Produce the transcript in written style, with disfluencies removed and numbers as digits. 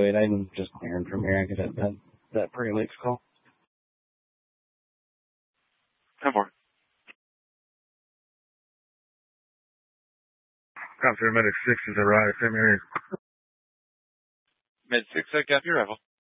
Wait, I'm just clearing from here. I get that pretty late call. 10-4. Copter medic 6 is arrived. Same area. Med 6, gap your arrival.